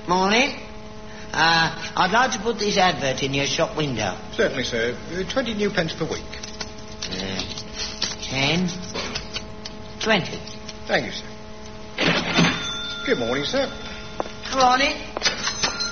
Morning. I'd like to put this advert in your shop window. Certainly, sir. 20 new pence per week. 10, 20. Thank you, sir. Good morning, sir. Come on in.